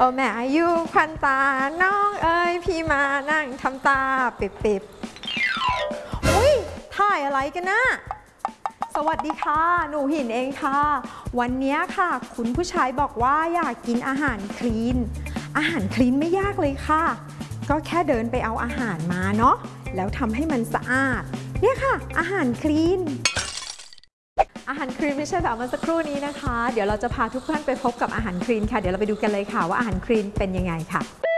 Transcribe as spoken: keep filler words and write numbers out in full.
โอแม่อายุควันตาน้องเอ้ยพี่มานั่งทำตาปิบๆอุ้ยถ่ายอะไรกันนะสวัสดีค่ะหนูหินเองค่ะวันนี้ค่ะคุณผู้ชายบอกว่าอยากกินอาหารคลีนอาหารคลีนไม่ยากเลยค่ะก็แค่เดินไปเอาอาหารมาเนาะแล้วทำให้มันสะอาดเนี่ยค่ะอาหารคลีนอาหารคลีนไม่ใช่แบบเมื่อสักครู่นี้นะคะเดี๋ยวเราจะพาทุกท่านไปพบกับอาหารคลีนค่ะเดี๋ยวเราไปดูกันเลยค่ะว่าอาหารคลีนเป็นยังไงค่ะ